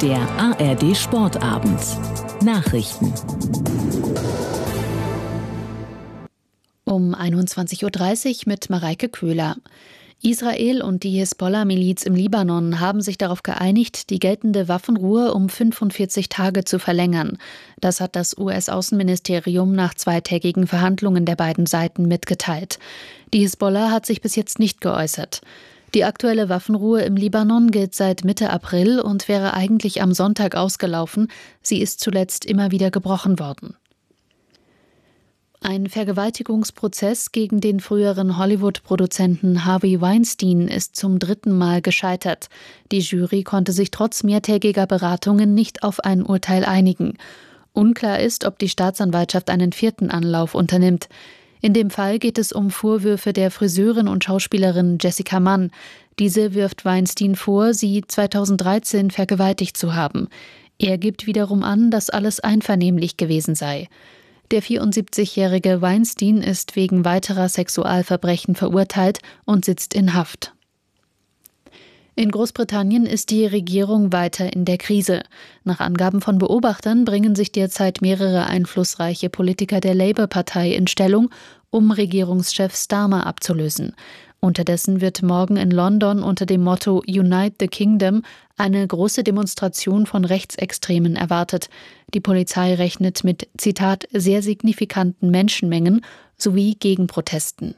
Der ARD Sportabend. Nachrichten. Um 21.30 Uhr mit Mareike Köhler. Israel und die Hisbollah-Miliz im Libanon haben sich darauf geeinigt, die geltende Waffenruhe um 45 Tage zu verlängern. Das hat das US-Außenministerium nach zweitägigen Verhandlungen der beiden Seiten mitgeteilt. Die Hisbollah hat sich bis jetzt nicht geäußert. Die aktuelle Waffenruhe im Libanon gilt seit Mitte April und wäre eigentlich am Sonntag ausgelaufen. Sie ist zuletzt immer wieder gebrochen worden. Ein Vergewaltigungsprozess gegen den früheren Hollywood-Produzenten Harvey Weinstein ist zum 3. Mal gescheitert. Die Jury konnte sich trotz mehrtägiger Beratungen nicht auf ein Urteil einigen. Unklar ist, ob die Staatsanwaltschaft einen 4. Anlauf unternimmt. In dem Fall geht es um Vorwürfe der Friseurin und Schauspielerin Jessica Mann. Diese wirft Weinstein vor, sie 2013 vergewaltigt zu haben. Er gibt wiederum an, dass alles einvernehmlich gewesen sei. Der 74-jährige Weinstein ist wegen weiterer Sexualverbrechen verurteilt und sitzt in Haft. In Großbritannien ist die Regierung weiter in der Krise. Nach Angaben von Beobachtern bringen sich derzeit mehrere einflussreiche Politiker der Labour-Partei in Stellung, um Regierungschef Starmer abzulösen. Unterdessen wird morgen in London unter dem Motto Unite the Kingdom eine große Demonstration von Rechtsextremen erwartet. Die Polizei rechnet mit, Zitat, sehr signifikanten Menschenmengen sowie Gegenprotesten.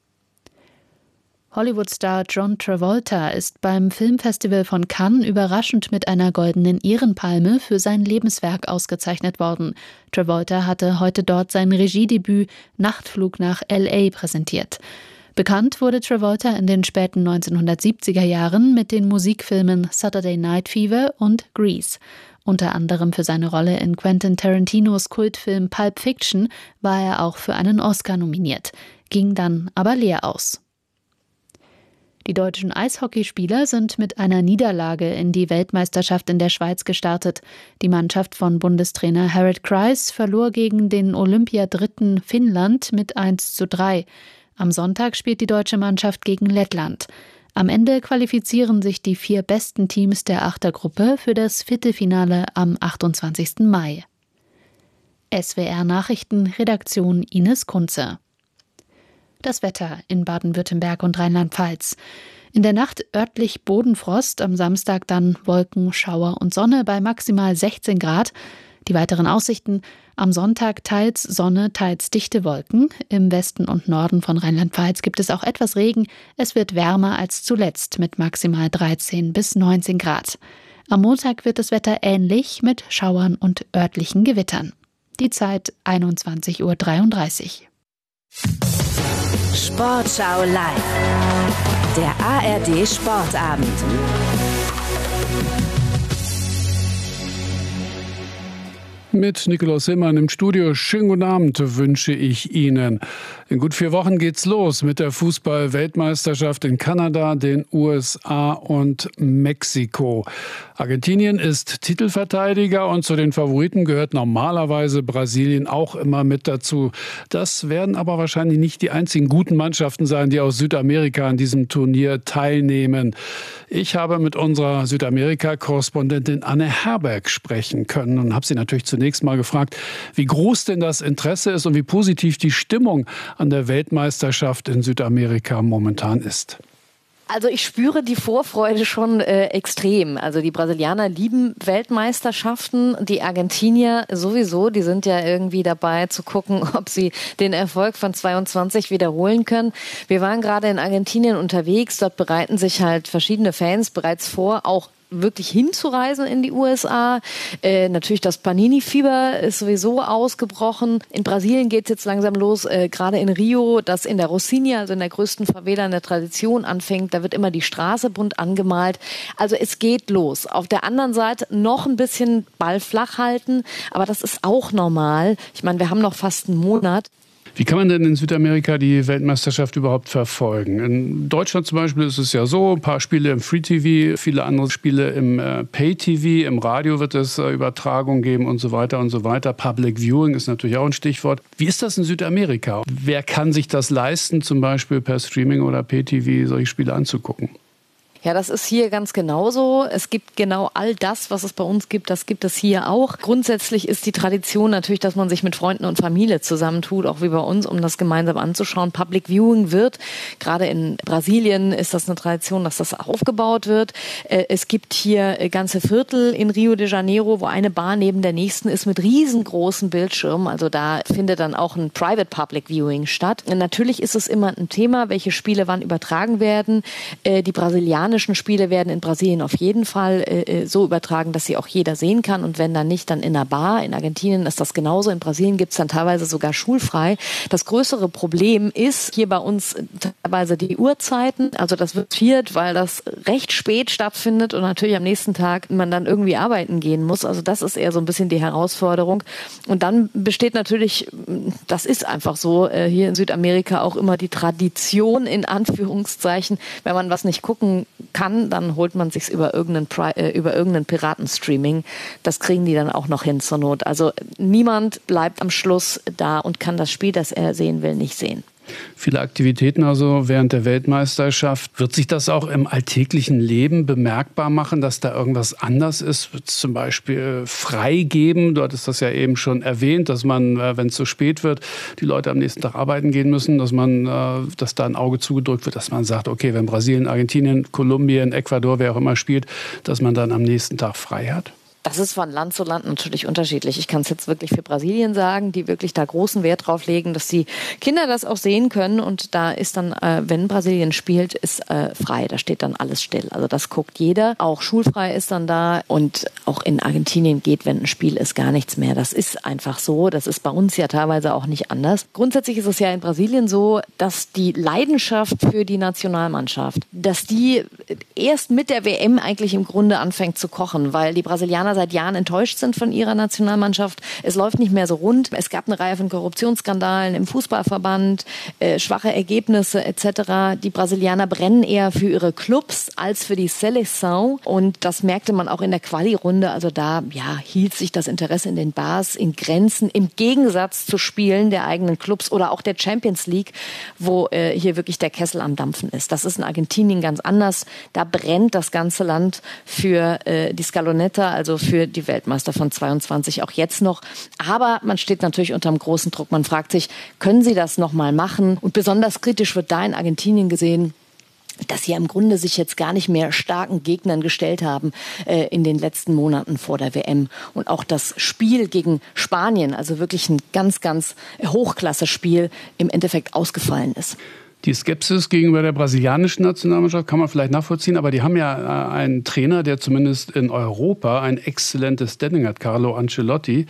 Hollywood-Star John Travolta ist beim Filmfestival von Cannes überraschend mit einer goldenen Ehrenpalme für sein Lebenswerk ausgezeichnet worden. Travolta hatte heute dort sein Regiedebüt Nachtflug nach L.A. präsentiert. Bekannt wurde Travolta in den späten 1970er Jahren mit den Musikfilmen Saturday Night Fever und Grease. Unter anderem für seine Rolle in Quentin Tarantinos Kultfilm Pulp Fiction war er auch für einen Oscar nominiert, ging dann aber leer aus. Die deutschen Eishockeyspieler sind mit einer Niederlage in die Weltmeisterschaft in der Schweiz gestartet. Die Mannschaft von Bundestrainer Harald Kreis verlor gegen den Olympiadritten Finnland mit 1:3. Am Sonntag spielt die deutsche Mannschaft gegen Lettland. Am Ende qualifizieren sich die 4 besten Teams der Achtergruppe für das Viertelfinale am 28. Mai. SWR Nachrichten, Redaktion Ines Kunze. Das Wetter in Baden-Württemberg und Rheinland-Pfalz. In der Nacht örtlich Bodenfrost, am Samstag dann Wolken, Schauer und Sonne bei maximal 16 Grad. Die weiteren Aussichten: am Sonntag teils Sonne, teils dichte Wolken. Im Westen und Norden von Rheinland-Pfalz gibt es auch etwas Regen. Es wird wärmer als zuletzt mit maximal 13 bis 19 Grad. Am Montag wird das Wetter ähnlich mit Schauern und örtlichen Gewittern. Die Zeit 21:33 Uhr. Sportschau live. Der ARD Sportabend. Mit Nikolaus Simmann im Studio. Schönen guten Abend wünsche ich Ihnen. In gut 4 Wochen geht's los mit der Fußball-Weltmeisterschaft in Kanada, den USA und Mexiko. Argentinien ist Titelverteidiger und zu den Favoriten gehört normalerweise Brasilien auch immer mit dazu. Das werden aber wahrscheinlich nicht die einzigen guten Mannschaften sein, die aus Südamerika an diesem Turnier teilnehmen. Ich habe mit unserer Südamerika-Korrespondentin Anne Herberg sprechen können und habe sie natürlich zunächst mal gefragt, wie groß denn das Interesse ist und wie positiv die Stimmung an der Weltmeisterschaft in Südamerika momentan ist. Also ich spüre die Vorfreude schon extrem. Also die Brasilianer lieben Weltmeisterschaften, die Argentinier sowieso, die sind ja irgendwie dabei zu gucken, ob sie den Erfolg von 22 wiederholen können. Wir waren gerade in Argentinien unterwegs, dort bereiten sich halt verschiedene Fans bereits vor, auch wirklich hinzureisen in die USA. Natürlich das Panini-Fieber ist sowieso ausgebrochen. In Brasilien geht es jetzt langsam los, gerade in Rio, das in der Rocinha, also in der größten Favela in der Tradition anfängt. Da wird immer die Straße bunt angemalt. Also es geht los. Auf der anderen Seite noch ein bisschen Ball flach halten, aber das ist auch normal. Ich meine, wir haben noch fast einen Monat. Wie kann man denn in Südamerika die Weltmeisterschaft überhaupt verfolgen? In Deutschland zum Beispiel ist es ja so, ein paar Spiele im Free-TV, viele andere Spiele im Pay-TV, im Radio wird es Übertragungen geben und so weiter und so weiter. Public Viewing ist natürlich auch ein Stichwort. Wie ist das in Südamerika? Wer kann sich das leisten, zum Beispiel per Streaming oder Pay-TV solche Spiele anzugucken? Ja, das ist hier ganz genauso. Es gibt genau all das, was es bei uns gibt, das gibt es hier auch. Grundsätzlich ist die Tradition natürlich, dass man sich mit Freunden und Familie zusammentut, auch wie bei uns, um das gemeinsam anzuschauen. Public Viewing wird, gerade in Brasilien ist das eine Tradition, dass das aufgebaut wird. Es gibt hier ganze Viertel in Rio de Janeiro, wo eine Bar neben der nächsten ist mit riesengroßen Bildschirmen. Also da findet dann auch ein Private Public Viewing statt. Und natürlich ist es immer ein Thema, welche Spiele wann übertragen werden. Die brasilianischen Spiele werden in Brasilien auf jeden Fall so übertragen, dass sie auch jeder sehen kann. Und wenn dann nicht, dann in einer Bar. In Argentinien ist das genauso. In Brasilien gibt es dann teilweise sogar schulfrei. Das größere Problem ist hier bei uns teilweise die Uhrzeiten. Also das wird viert, weil das recht spät stattfindet und natürlich am nächsten Tag man dann irgendwie arbeiten gehen muss. Also das ist eher so ein bisschen die Herausforderung. Und dann besteht natürlich, das ist einfach so, hier in Südamerika auch immer die Tradition in Anführungszeichen, wenn man was nicht gucken kann, dann holt man sich's über irgendeinen Piratenstreaming. Das kriegen die dann auch noch hin zur Not. Also niemand bleibt am Schluss da und kann das Spiel, das er sehen will, nicht sehen. Viele Aktivitäten also während der Weltmeisterschaft. Wird sich das auch im alltäglichen Leben bemerkbar machen, dass da irgendwas anders ist? Wird es zum Beispiel freigeben? Du hattest das ja eben schon erwähnt, dass man, wenn es so spät wird, die Leute am nächsten Tag arbeiten gehen müssen, dass da ein Auge zugedrückt wird, dass man sagt, okay, wenn Brasilien, Argentinien, Kolumbien, Ecuador, wer auch immer spielt, dass man dann am nächsten Tag frei hat? Das ist von Land zu Land natürlich unterschiedlich. Ich kann es jetzt wirklich für Brasilien sagen, die wirklich da großen Wert drauf legen, dass die Kinder das auch sehen können. Und da ist dann, wenn Brasilien spielt, ist frei. Da steht dann alles still. Also das guckt jeder. Auch schulfrei ist dann da. Und auch in Argentinien geht, wenn ein Spiel ist, gar nichts mehr. Das ist einfach so. Das ist bei uns ja teilweise auch nicht anders. Grundsätzlich ist es ja in Brasilien so, dass die Leidenschaft für die Nationalmannschaft, dass die erst mit der WM eigentlich im Grunde anfängt zu kochen, weil die Brasilianer seit Jahren enttäuscht sind von ihrer Nationalmannschaft. Es läuft nicht mehr so rund. Es gab eine Reihe von Korruptionsskandalen im Fußballverband, schwache Ergebnisse etc. Die Brasilianer brennen eher für ihre Clubs als für die Seleção. Und das merkte man auch in der Quali-Runde. Also da hielt sich das Interesse in den Bars in Grenzen, im Gegensatz zu Spielen der eigenen Clubs oder auch der Champions League, wo hier wirklich der Kessel am Dampfen ist. Das ist in Argentinien ganz anders. Da brennt das ganze Land für die Scaloneta, also für die Weltmeister von 22 auch jetzt noch. Aber man steht natürlich unter einem großen Druck. Man fragt sich, können sie das nochmal machen? Und besonders kritisch wird da in Argentinien gesehen, dass sie im Grunde sich jetzt gar nicht mehr starken Gegnern gestellt haben in den letzten Monaten vor der WM. Und auch das Spiel gegen Spanien, also wirklich ein ganz, ganz Hochklasse-Spiel, im Endeffekt ausgefallen ist. Die Skepsis gegenüber der brasilianischen Nationalmannschaft kann man vielleicht nachvollziehen, aber die haben ja einen Trainer, der zumindest in Europa ein exzellentes Standing hat, Carlo Ancelotti.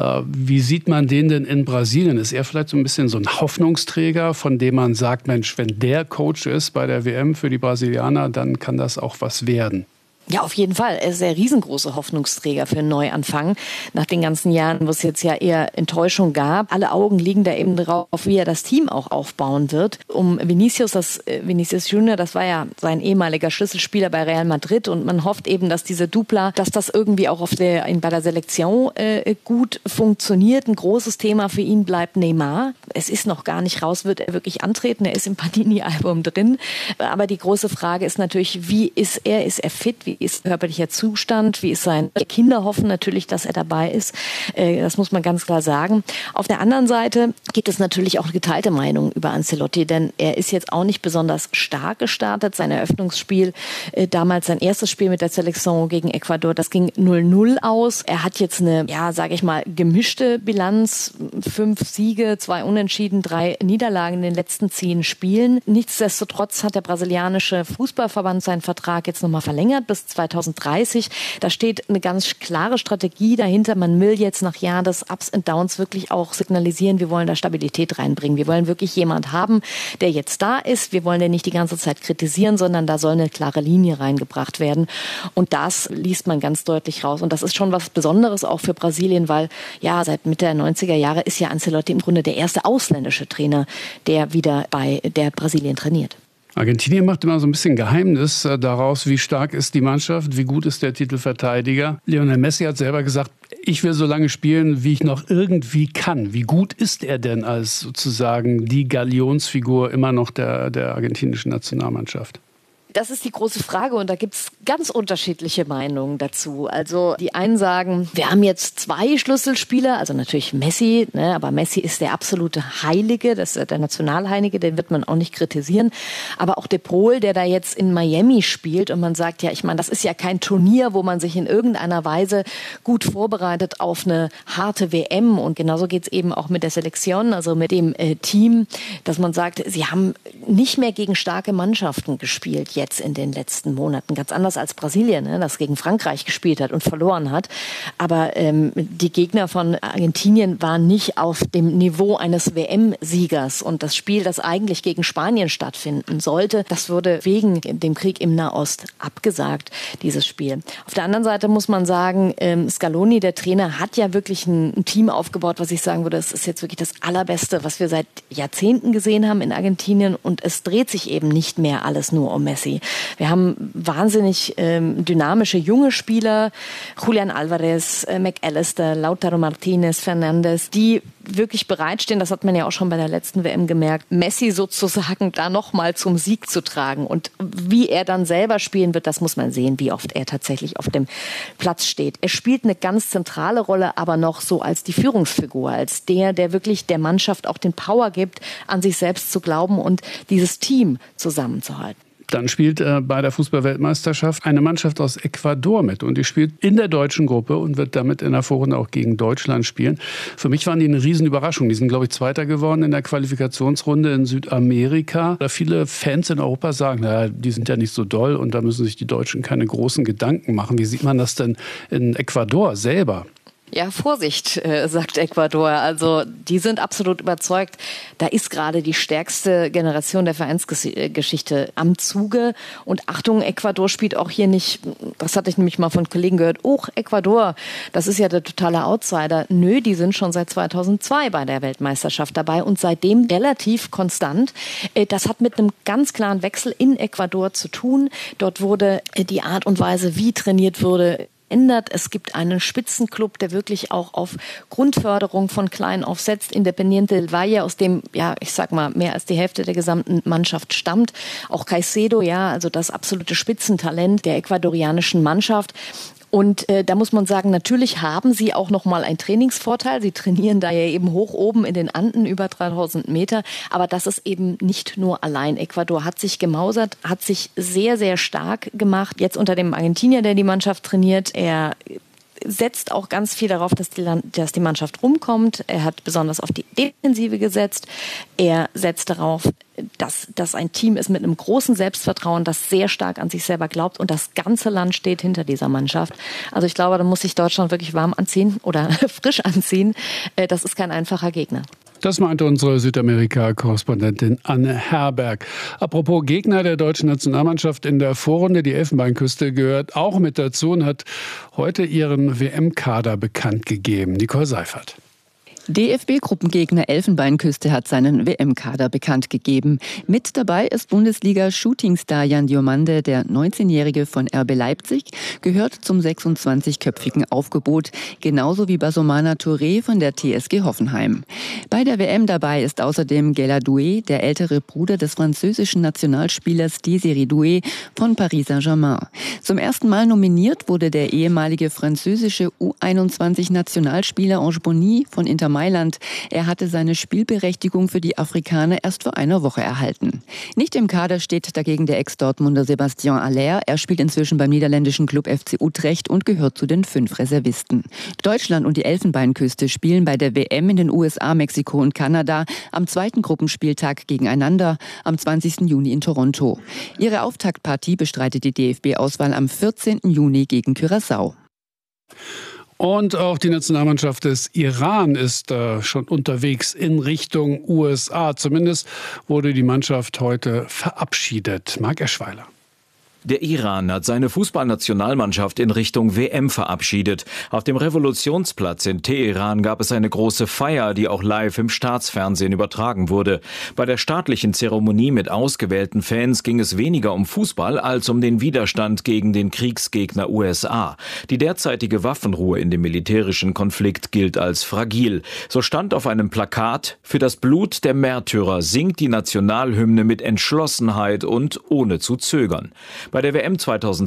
Wie sieht man den denn in Brasilien? Ist er vielleicht so ein bisschen so ein Hoffnungsträger, von dem man sagt, Mensch, wenn der Coach ist bei der WM für die Brasilianer, dann kann das auch was werden? Ja, auf jeden Fall. Er ist der riesengroße Hoffnungsträger für einen Neuanfang. Nach den ganzen Jahren, wo es jetzt ja eher Enttäuschung gab. Alle Augen liegen da eben drauf, wie er das Team auch aufbauen wird. Um Vinicius Junior, das war ja sein ehemaliger Schlüsselspieler bei Real Madrid. Und man hofft eben, dass diese Dupla, dass das irgendwie auch bei der Selektion gut funktioniert. Ein großes Thema für ihn bleibt Neymar. Es ist noch gar nicht raus, wird er wirklich antreten. Er ist im Panini-Album drin. Aber die große Frage ist natürlich, wie ist er? Ist er fit? Wie ist körperlicher Zustand? Wie ist sein? Kinder hoffen natürlich, dass er dabei ist. Das muss man ganz klar sagen. Auf der anderen Seite gibt es natürlich auch geteilte Meinungen über Ancelotti, denn er ist jetzt auch nicht besonders stark gestartet. Sein Eröffnungsspiel, damals sein erstes Spiel mit der Seleção gegen Ecuador, das ging 0-0 aus. Er hat jetzt eine, sage ich mal, gemischte Bilanz. 5 Siege, 2 Unentschieden, 3 Niederlagen in den letzten 10 Spielen. Nichtsdestotrotz hat der brasilianische Fußballverband seinen Vertrag jetzt nochmal verlängert bis 2030. Da steht eine ganz klare Strategie dahinter. Man will jetzt nach Jahren des Ups and Downs wirklich auch signalisieren, wir wollen da Stabilität reinbringen. Wir wollen wirklich jemand haben, der jetzt da ist. Wir wollen den nicht die ganze Zeit kritisieren, sondern da soll eine klare Linie reingebracht werden. Und das liest man ganz deutlich raus. Und das ist schon was Besonderes auch für Brasilien, weil seit Mitte der 90er Jahre ist ja Ancelotti im Grunde der erste ausländische Trainer, der wieder bei der Brasilien trainiert. Argentinien macht immer so ein bisschen Geheimnis daraus, wie stark ist die Mannschaft, wie gut ist der Titelverteidiger. Lionel Messi hat selber gesagt, ich will so lange spielen, wie ich noch irgendwie kann. Wie gut ist er denn als sozusagen die Galionsfigur immer noch der argentinischen Nationalmannschaft? Das ist die große Frage und da gibt es ganz unterschiedliche Meinungen dazu. Also die einen sagen, wir haben jetzt 2 Schlüsselspieler, also natürlich Messi, ne, aber Messi ist der absolute Heilige, das ist der Nationalheilige, den wird man auch nicht kritisieren. Aber auch De Paul, der da jetzt in Miami spielt und man sagt, ja, ich meine, das ist ja kein Turnier, wo man sich in irgendeiner Weise gut vorbereitet auf eine harte WM und genauso geht es eben auch mit der Selektion, also mit dem Team, dass man sagt, sie haben nicht mehr gegen starke Mannschaften gespielt jetzt in den letzten Monaten. Ganz anders als Brasilien, ne, das gegen Frankreich gespielt hat und verloren hat. Aber die Gegner von Argentinien waren nicht auf dem Niveau eines WM-Siegers. Und das Spiel, das eigentlich gegen Spanien stattfinden sollte, das wurde wegen dem Krieg im Nahost abgesagt, dieses Spiel. Auf der anderen Seite muss man sagen, Scaloni, der Trainer, hat ja wirklich ein Team aufgebaut, was ich sagen würde, das ist jetzt wirklich das Allerbeste, was wir seit Jahrzehnten gesehen haben in Argentinien. Und es dreht sich eben nicht mehr alles nur um Messi. Wir haben wahnsinnig dynamische junge Spieler, Julian Alvarez, McAllister, Lautaro Martinez, Fernandes, die wirklich bereitstehen, das hat man ja auch schon bei der letzten WM gemerkt, Messi sozusagen da nochmal zum Sieg zu tragen. Und wie er dann selber spielen wird, das muss man sehen, wie oft er tatsächlich auf dem Platz steht. Er spielt eine ganz zentrale Rolle, aber noch so als die Führungsfigur, als der wirklich der Mannschaft auch den Power gibt, an sich selbst zu glauben und dieses Team zusammenzuhalten. Dann spielt bei der Fußball-Weltmeisterschaft eine Mannschaft aus Ecuador mit. Und die spielt in der deutschen Gruppe und wird damit in der Vorrunde auch gegen Deutschland spielen. Für mich waren die eine Riesenüberraschung. Die sind, glaube ich, Zweiter geworden in der Qualifikationsrunde in Südamerika. Da viele Fans in Europa sagen, naja, die sind ja nicht so doll und da müssen sich die Deutschen keine großen Gedanken machen. Wie sieht man das denn in Ecuador selber? Ja, Vorsicht, sagt Ecuador. Also die sind absolut überzeugt. Da ist gerade die stärkste Generation der Vereinsgeschichte am Zuge. Und Achtung, Ecuador spielt auch hier nicht, das hatte ich nämlich mal von Kollegen gehört, Ecuador, das ist ja der totale Outsider. Nö, die sind schon seit 2002 bei der Weltmeisterschaft dabei und seitdem relativ konstant. Das hat mit einem ganz klaren Wechsel in Ecuador zu tun. Dort wurde die Art und Weise, wie trainiert wurde, ändert. Es gibt einen Spitzenclub, der wirklich auch auf Grundförderung von klein auf setzt. Independiente del Valle, aus dem, ja, ich sag mal, mehr als die Hälfte der gesamten Mannschaft stammt. Auch Caicedo, ja, also das absolute Spitzentalent der ecuadorianischen Mannschaft. Und da muss man sagen, natürlich haben sie auch noch mal einen Trainingsvorteil. Sie trainieren da ja eben hoch oben in den Anden über 3000 Meter. Aber das ist eben nicht nur allein. Ecuador hat sich gemausert, hat sich sehr, sehr stark gemacht. Jetzt unter dem Argentinier, der die Mannschaft trainiert, er setzt auch ganz viel darauf, dass die Mannschaft rumkommt. Er hat besonders auf die Defensive gesetzt. Er setzt darauf, dass das ein Team ist mit einem großen Selbstvertrauen, das sehr stark an sich selber glaubt und das ganze Land steht hinter dieser Mannschaft. Also ich glaube, da muss sich Deutschland wirklich warm anziehen oder frisch anziehen. Das ist kein einfacher Gegner. Das meinte unsere Südamerika-Korrespondentin Anne Herberg. Apropos Gegner der deutschen Nationalmannschaft in der Vorrunde, die Elfenbeinküste gehört auch mit dazu und hat heute ihren WM-Kader bekannt gegeben. Nicole Seifert. DFB-Gruppengegner Elfenbeinküste hat seinen WM-Kader bekannt gegeben. Mit dabei ist Bundesliga-Shootingstar Jan Diomande, der 19-Jährige von RB Leipzig, gehört zum 26-köpfigen Aufgebot, genauso wie Basomana Touré von der TSG Hoffenheim. Bei der WM dabei ist außerdem Gela Doué, der ältere Bruder des französischen Nationalspielers Désiré Doué von Paris Saint-Germain. Zum ersten Mal nominiert wurde der ehemalige französische U21-Nationalspieler Ange Bonny von Inter Mailand. Er hatte seine Spielberechtigung für die Afrikaner erst vor einer Woche erhalten. Nicht im Kader steht dagegen der Ex-Dortmunder Sébastien Haller. Er spielt inzwischen beim niederländischen Club FC Utrecht und gehört zu den 5 Reservisten. Deutschland und die Elfenbeinküste spielen bei der WM in den USA, Mexiko und Kanada am 2. Gruppenspieltag gegeneinander am 20. Juni in Toronto. Ihre Auftaktpartie bestreitet die DFB-Auswahl am 14. Juni gegen Curaçao. Und auch die Nationalmannschaft des Iran ist schon unterwegs in Richtung USA. Zumindest wurde die Mannschaft heute verabschiedet. Marc Eschweiler. Der Iran hat seine Fußballnationalmannschaft in Richtung WM verabschiedet. Auf dem Revolutionsplatz in Teheran gab es eine große Feier, die auch live im Staatsfernsehen übertragen wurde. Bei der staatlichen Zeremonie mit ausgewählten Fans ging es weniger um Fußball als um den Widerstand gegen den Kriegsgegner USA. Die derzeitige Waffenruhe in dem militärischen Konflikt gilt als fragil. So stand auf einem Plakat: Für das Blut der Märtyrer singt die Nationalhymne mit Entschlossenheit und ohne zu zögern. Bei der WM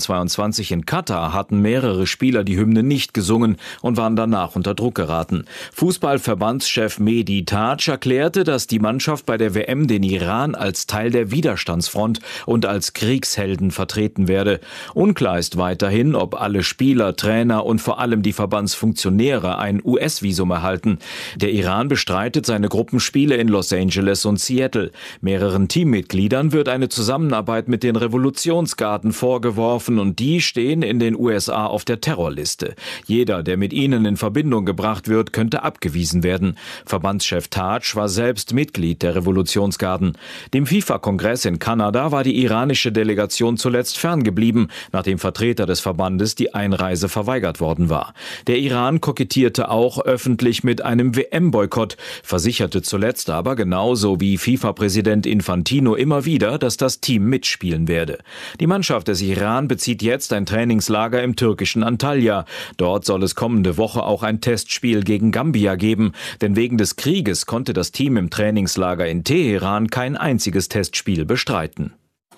2022 in Katar hatten mehrere Spieler die Hymne nicht gesungen und waren danach unter Druck geraten. Fußballverbandschef Mehdi Taj erklärte, dass die Mannschaft bei der WM den Iran als Teil der Widerstandsfront und als Kriegshelden vertreten werde. Unklar ist weiterhin, ob alle Spieler, Trainer und vor allem die Verbandsfunktionäre ein US-Visum erhalten. Der Iran bestreitet seine Gruppenspiele in Los Angeles und Seattle. Mehreren Teammitgliedern wird eine Zusammenarbeit mit den Revolutionsgarden vorgeworfen und die stehen in den USA auf der Terrorliste. Jeder, der mit ihnen in Verbindung gebracht wird, könnte abgewiesen werden. Verbandschef Taj war selbst Mitglied der Revolutionsgarden. Dem FIFA-Kongress in Kanada war die iranische Delegation zuletzt ferngeblieben, nachdem Vertreter des Verbandes die Einreise verweigert worden war. Der Iran kokettierte auch öffentlich mit einem WM-Boykott, versicherte zuletzt aber genauso wie FIFA-Präsident Infantino immer wieder, dass das Team mitspielen werde. Die Mannschaft des Iran bezieht jetzt ein Trainingslager im türkischen Antalya. Dort soll es kommende Woche auch ein Testspiel gegen Gambia geben, denn wegen des Krieges konnte das Team im Trainingslager in Teheran kein einziges Testspiel bestreiten.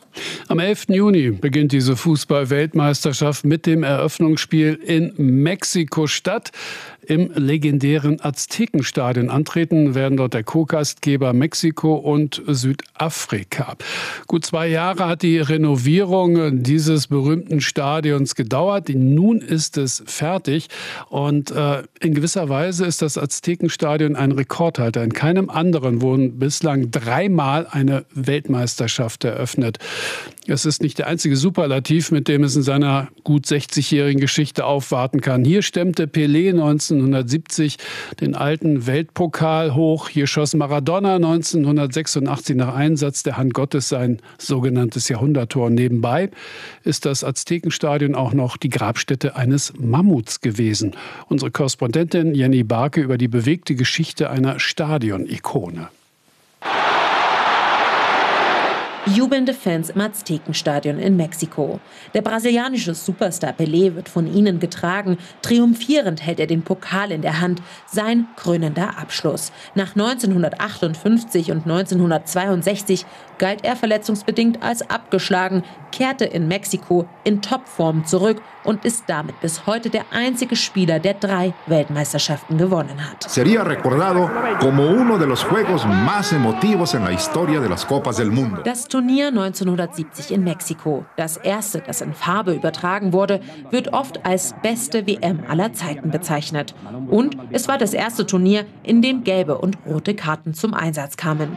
Am 11. Juni beginnt diese Fußball-Weltmeisterschaft mit dem Eröffnungsspiel in Mexiko-Stadt im legendären Aztekenstadion. Antreten werden dort der Co-Gastgeber Mexiko und Südafrika. Gut 2 Jahre hat die Renovierung dieses berühmten Stadions gedauert. Nun ist es fertig und in gewisser Weise ist das Aztekenstadion ein Rekordhalter. In keinem anderen wurden bislang 3-mal eine Weltmeisterschaft eröffnet. Es ist nicht der einzige Superlativ, mit dem es in seiner gut 60-jährigen Geschichte aufwarten kann. Hier stemmte Pelé 1970 den alten Weltpokal hoch. Hier schoss Maradona 1986 nach Einsatz der Hand Gottes sein sogenanntes Jahrhunderttor. Nebenbei ist das Aztekenstadion auch noch die Grabstätte eines Mammuts gewesen. Unsere Korrespondentin Jenny Barke über die bewegte Geschichte einer Stadionikone. Jubelnde Fans im Aztekenstadion in Mexiko. Der brasilianische Superstar Pelé wird von ihnen getragen. Triumphierend hält er den Pokal in der Hand. Sein krönender Abschluss. Nach 1958 und 1962 galt er verletzungsbedingt als abgeschlagen, kehrte in Mexiko in Topform zurück und ist damit bis heute der einzige Spieler, der 3 Weltmeisterschaften gewonnen hat. Sería recordado como uno de los juegos más emotivos en la historia de las Copas del Mundo. Das Turnier 1970 in Mexiko, das erste, das in Farbe übertragen wurde, wird oft als beste WM aller Zeiten bezeichnet. Und es war das erste Turnier, in dem gelbe und rote Karten zum Einsatz kamen.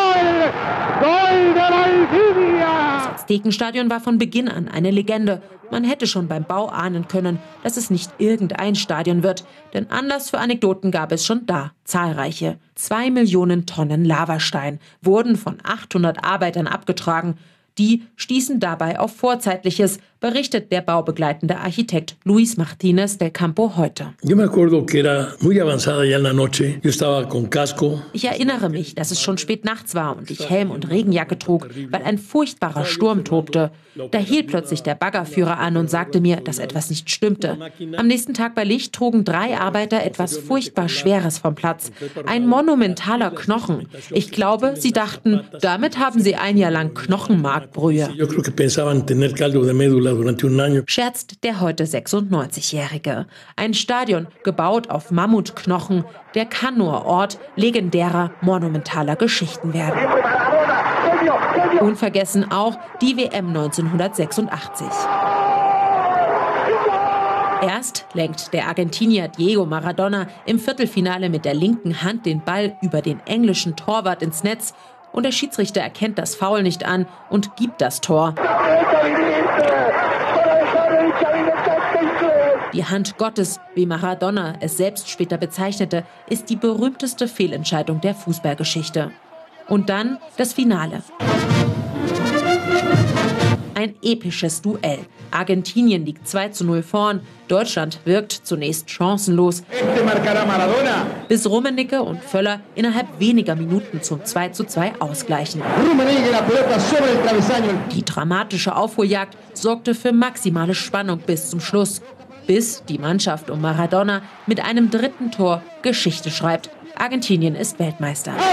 Das Aztekenstadion war von Beginn an eine Legende. Man hätte schon beim Bau ahnen können, dass es nicht irgendein Stadion wird. Denn Anlass für Anekdoten gab es schon da zahlreiche. 2 Millionen Tonnen Lavastein wurden von 800 Arbeitern abgetragen. Die stießen dabei auf Vorzeitliches, berichtet der baubegleitende Architekt Luis Martínez del Campo heute. Ich erinnere mich, dass es schon spät nachts war und ich Helm und Regenjacke trug, weil ein furchtbarer Sturm tobte. Da hielt plötzlich der Baggerführer an und sagte mir, dass etwas nicht stimmte. Am nächsten Tag bei Licht trugen 3 Arbeiter etwas furchtbar Schweres vom Platz. Ein monumentaler Knochen. Ich glaube, sie dachten, damit haben sie ein Jahr lang Knochenmarkbrühe. Scherzt der heute 96-Jährige. Ein Stadion, gebaut auf Mammutknochen, der kann nur Ort legendärer, monumentaler Geschichten werden. Unvergessen auch die WM 1986. Erst lenkt der Argentinier Diego Maradona im Viertelfinale mit der linken Hand den Ball über den englischen Torwart ins Netz und der Schiedsrichter erkennt das Foul nicht an und gibt das Tor. Die Hand Gottes, wie Maradona es selbst später bezeichnete, ist die berühmteste Fehlentscheidung der Fußballgeschichte. Und dann das Finale. ein episches Duell. Argentinien liegt 2:0 vorn. Deutschland wirkt zunächst chancenlos, bis Rummenigge und Völler innerhalb weniger Minuten zum 2:2 ausgleichen. Die dramatische Aufholjagd sorgte für maximale Spannung bis zum Schluss, bis die Mannschaft um Maradona mit einem dritten Tor Geschichte schreibt. Argentinien ist Weltmeister.